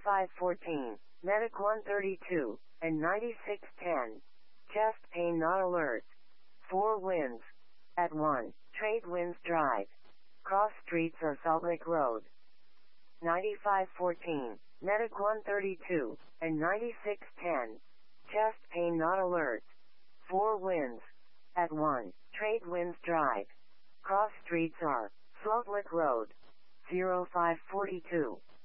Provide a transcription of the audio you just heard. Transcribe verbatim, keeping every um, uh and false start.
ninety-five fourteen, Medic one thirty-two, and ninety-six ten. Chest pain not alert. four winds. At one, Trade Winds Drive. Cross streets or Salt Lake Road. ninety-five fourteen, Medic one thirty-two, and ninety-six ten. Chest pain not alert. four winds. At one, Trade Winds Drive. Cross streets are Salt Lake Road. zero five forty-two.